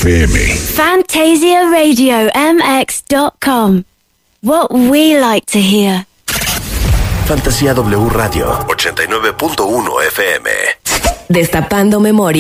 FM. FantasiaRadioMX.com. What we like to hear. Fantasía W Radio 89.1 FM. Destapando memoria.